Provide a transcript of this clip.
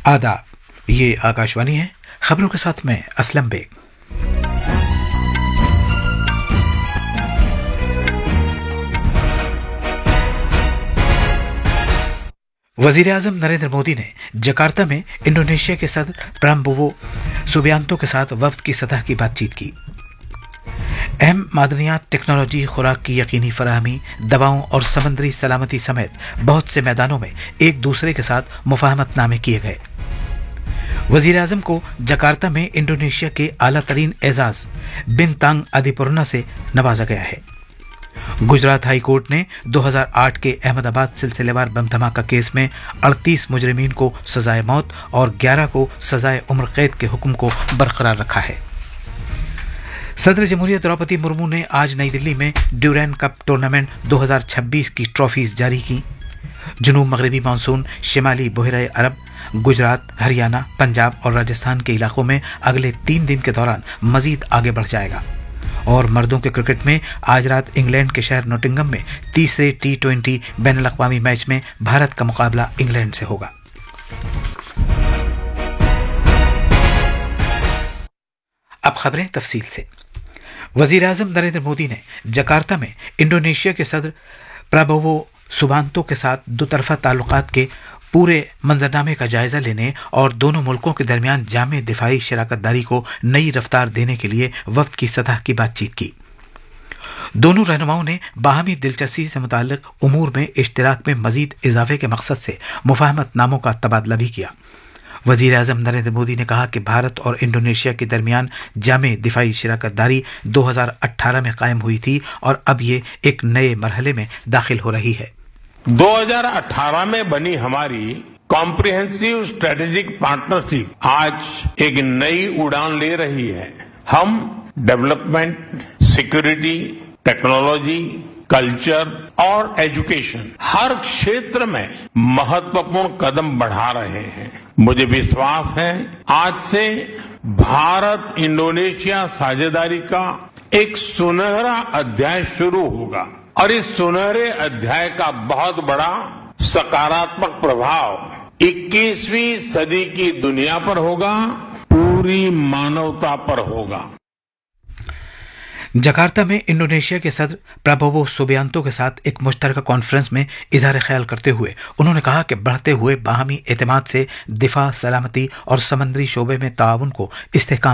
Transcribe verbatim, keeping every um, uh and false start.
आदाब, ये आकाशवाणी है। खबरों के साथ मैं असलम बेग। वजीर आजम नरेंद्र मोदी ने जकार्ता में इंडोनेशिया के सदर प्राबोवो सुबियांतो के साथ वफ्द की सतह की बातचीत की। अहम मादनियात, टेक्नोलॉजी, खुराक की यकीनी फराहमी, दवाओं और समंदरी सलामती समेत बहुत से मैदानों में एक दूसरे के साथ मुफाहमतनामे किए गए। वजीर आजम को जकार्ता में इंडोनेशिया के आला तरीन एजाज बिनतांग आदिपुरना से नवाजा गया है। गुजरात हाई कोर्ट ने दो हज़ार आठ के अहमदाबाद सिलसिलेवार बम धमाका केस में अड़तीस मुजरिमीन को सजाए मौत और ग्यारह को सजाए उम्र कैद के हुक्म को बरकरार रखा है। सदर जमहूरियत द्रौपदी मुर्मू ने आज नई दिल्ली में ड्यूरेंट कप टूर्नामेंट दो हज़ार छब्बीस की ट्रॉफीज जारी की। जुनूब मगरबी मानसून शिमाली बहरे अरब, गुजरात, हरियाणा, पंजाब और राजस्थान के इलाकों में अगले तीन दिन के दौरान मजीद आगे बढ़ जाएगा। और मर्दों के क्रिकेट में आज रात इंग्लैंड के शहर नोटिंगम में तीसरे टी ट्वेंटी बैनुल अक़वामी मैच में भारत का मुकाबला इंग्लैंड से होगा। अब खबरें तफसील से। वजीर आजम नरेंद्र मोदी ने जकार्ता में इंडोनेशिया के सदर प्राबोवो सुबियांतो के साथ दोतरफा ताल्लुकात के पूरे मंजरनामे का जायजा लेने और दोनों मुल्कों के दरमियान जामे दिफाई शराकतदारी को नई रफ्तार देने के लिए वफ्द की सतह की बातचीत की। दोनों रहनुमाओं ने बाहमी दिलचस्पी से मुताल्लिक उमूर में इश्तिराक में मजीद इजाफे के मकसद से मुफाहमतनामों का तबादला भी किया। वजीर आजम नरेंद्र मोदी ने कहा कि भारत और इंडोनेशिया के दरमियान जामे दिफाई शराकतदारी दो हज़ार अठारह में कायम हुई थी और अब ये एक नए मरहले में दाखिल हो रही है। दो हज़ार अठारह में बनी हमारी कॉम्प्रिहेंसिव स्ट्रेटेजिक पार्टनरशिप आज एक नई उड़ान ले रही है। हम डेवलपमेंट, सिक्योरिटी, टेक्नोलॉजी, कल्चर और एजुकेशन हर क्षेत्र में महत्वपूर्ण कदम बढ़ा रहे हैं। मुझे विश्वास है आज से भारत इंडोनेशिया साझेदारी का एक सुनहरा अध्याय शुरू होगा और इस सुनहरे अध्याय का बहुत बड़ा सकारात्मक प्रभाव इक्कीसवीं सदी की दुनिया पर होगा, पूरी मानवता पर होगा। जकार्ता में इंडोनेशिया के सदर प्राबोवो सुबियांतो के साथ एक मुश्तरका कॉन्फ्रेंस में इजहार ख्याल करते हुए उन्होंने कहा कि बढ़ते हुए बाहमी एतमाद से दिफा, सलामती और समंदरी शोबे में ताउन को इस्तेहकाम